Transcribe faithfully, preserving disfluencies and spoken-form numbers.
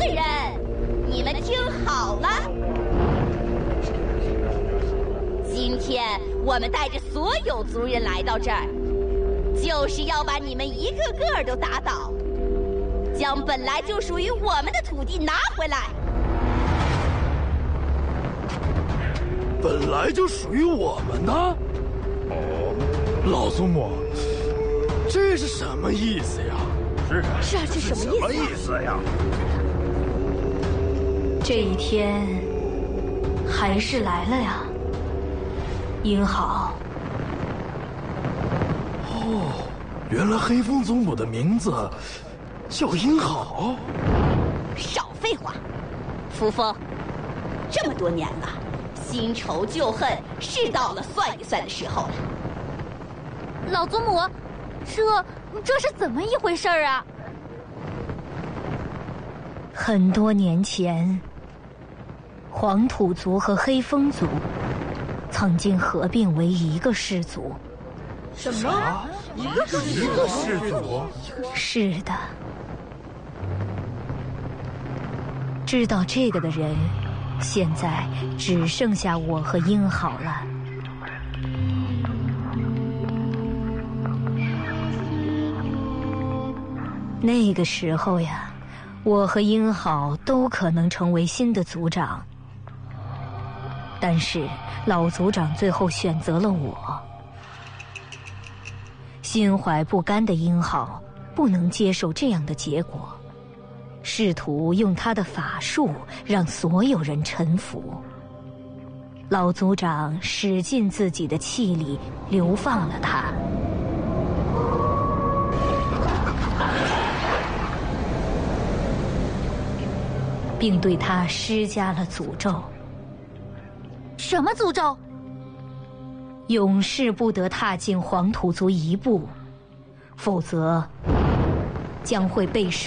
的人，你们听好了，今天我们带着所有族人来到这儿，就是要把你们一个个都打倒，将本来就属于我们的土地拿回来。 本来就属于我们的？哦，老祖母，这是什么意思呀？ 是是啊，这什么意思？ 什么意思呀？ 这一天还是来了呀，英豪。 哦，原来黑风祖母的名字叫英豪。 少废话，扶风，这么多年了，新仇旧恨是到了算一算的时候了。 老祖母，这这是怎么一回事儿啊？ 很多年前，黄土族和黑风族曾经合并为一个氏族。 什么？ 一个一个氏族？ 是的。知道这个的人，现在只剩下我和英豪了。那个时候呀，我和英豪都可能成为新的族长，但是老族长最后选择了我。心怀不甘的英豪不能接受这样的结果，试图用他的法术让所有人臣服。老族长使尽自己的气力流放了他。并对他施加了诅咒。 什么诅咒？ 永世不得踏进黄土族一步，否则将会被